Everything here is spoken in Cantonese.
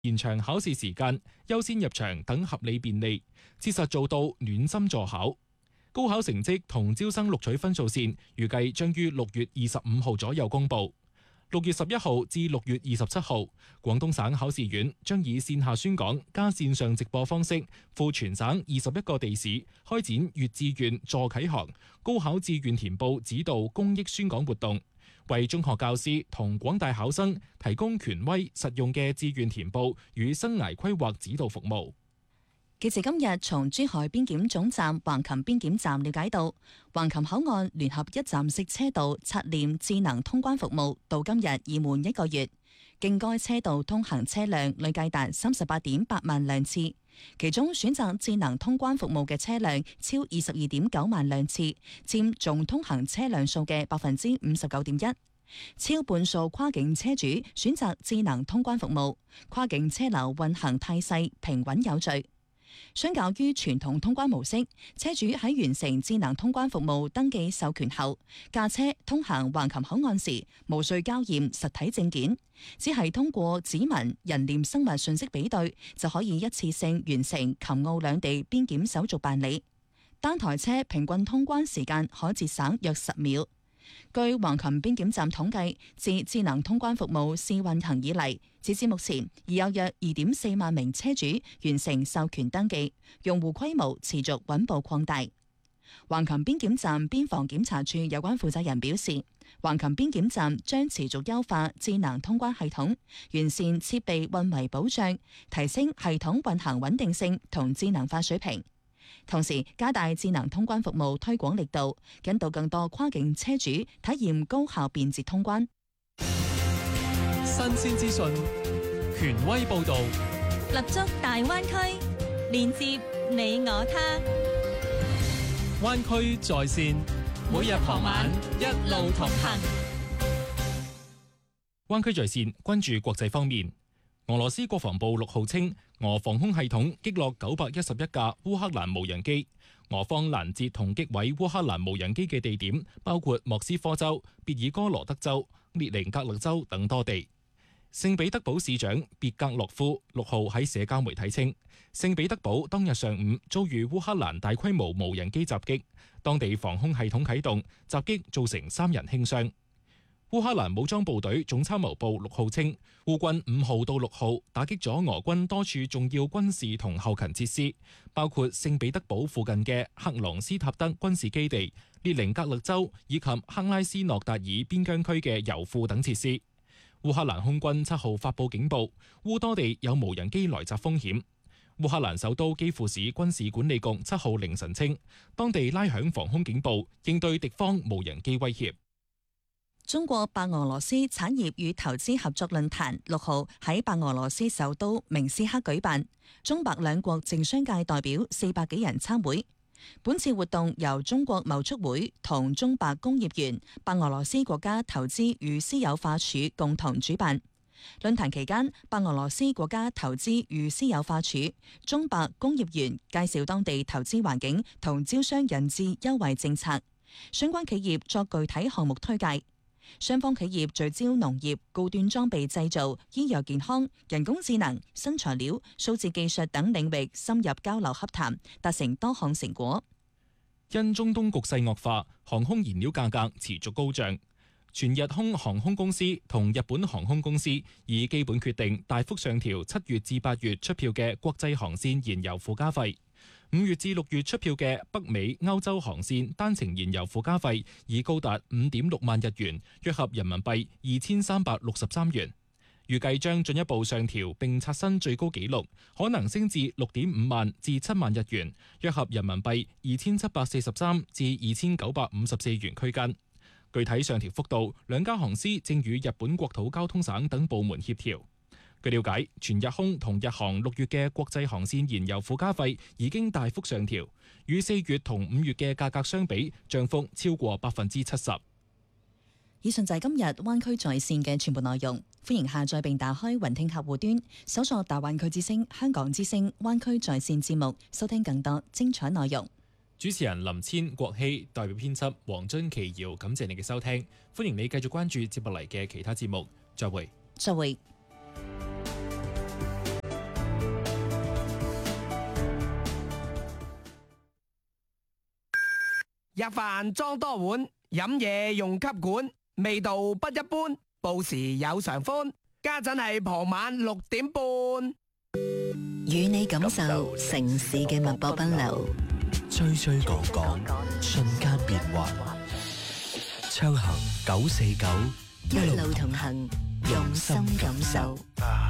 延長考試時間、優先入場等合理便利，切實做到暖心助考。高考成績同招生錄取分數線預計將於6月25號左右公佈。6月11號至6月27號，廣東省考試院將以線下宣講加線上直播方式，赴全省21個地市開展粵志願助啟航高考志願填報指導公益宣講活動，為中學教師同廣大考生提供權威實用嘅志願填報與生涯規劃指導服務。 記者今日從珠海邊檢總站橫琴邊檢站了解到，橫琴口岸聯合一站式車道刷臉智能通關服務到今日已滿1個月，經該車道通行車輛累計達38.8萬輛次，其中選擇智能通關服務嘅車輛超22.9萬輛次，佔總通行車輛數嘅59.1%。超半數跨境車主選擇智能通關服務，跨境車流運行態勢平穩有序。相較於傳統通關模式，車主喺完成智能通關服務登記授權後，駕車通行橫琴口岸時，無需交驗實體證件，只係通過指紋、人臉生物信息比對，就可以一次性完成琴澳兩地邊檢手續辦理。單台車平均通關時間可節省約10秒。據橫琴邊檢站統計，自智能通關服務試運行以嚟，截至目前已有約2.4萬名車主完成授權登記，用戶規模持續穩步擴大。橫琴邊檢站邊防檢查處有關負責人表示，橫琴邊檢站將持續優化智能通關系統，完善設備運維保障，提升系統運行穩定性同智能化水平。同時加大智能通關服務推廣力度，引導更多跨境車主體驗高效便捷通關。 新鮮資訊，權威報導， 立足大灣區，連接你我他。 灣區在線，每日傍晚一路同行。 灣區在線關注國際方面。俄羅斯國防部6號稱，俄防空系統擊落911架烏克蘭無人機，俄方攔截同擊毀烏克蘭無人機嘅地點包括莫斯科州、別爾哥羅德州、列寧格勒州等多地。聖彼得堡市長別格洛夫6號喺社交媒體稱，聖彼得堡當日上午遭遇烏克蘭大規模無人機襲擊，當地防空系統啟動，襲擊造成3人輕傷。烏克蘭武裝部隊總參謀部6號稱，烏軍5號到6號打擊咗俄軍多處重要軍事同後勤設施，包括聖彼得堡附近嘅克朗斯塔德軍事基地、列寧格勒州以及克拉斯諾達爾邊疆區嘅油庫等設施。烏克蘭空軍7號發佈警報，烏多地有無人機來襲風險。烏克蘭首都基輔市軍事管理局7號凌晨稱，當地拉響防空警報，應對敵方無人機威脅。 中國白俄羅斯產業與投資合作論壇6號喺白俄羅斯首都明斯克舉辦，中白兩國政商界代表400幾人參會。本次活動由中國貿促會同中白工業園、白俄羅斯國家投資與私有化署共同主辦。論壇期間，白俄羅斯國家投資與私有化署、中白工業園介紹當地投資環境同招商引資優惠政策，相關企業作具體項目推介。雙方企業聚焦農業、高端裝備製造、醫藥健康、人工智能、新材料、數字技術等領域深入交流洽談，達成多項成果。 因中東局勢惡化，航空燃料價格持續高漲。全日空航空公司同日本航空公司已基本決定大幅上調7月至8月出票嘅國際航線燃油附加費。5月至6月出票嘅北美、歐洲航線單程燃油附加費已高達5.6萬日元，約合人民幣2363元。預計將進一步上調並刷新最高紀錄，可能升至6.5萬至7萬日元，約合人民幣2743至2954元區間。具體上調幅度，兩家航司正與日本國土交通省等部門協調。據了解，全日空同日航6月嘅國際航線燃油附加費已經大幅上調，與4月同5月嘅價格相比，漲幅超過70%。 以上就係今日灣區在線嘅全部內容，歡迎下載並打開雲聽客戶端，搜索大灣區之聲、香港之聲、灣區在線節目，收聽更多精彩內容。 主持人林千、郭希，代表編輯黃津琪瑤，感謝你嘅收聽，歡迎你繼續關注接落嚟嘅其他節目，再會。 再會。 入飯裝多碗，飲嘢用吸管，味道不一般，報時有常歡。家陣係傍晚6點半， 與你感受城市嘅脈搏奔流， 追追趕趕，瞬間變幻。暢行949， 一路同行，用心感受。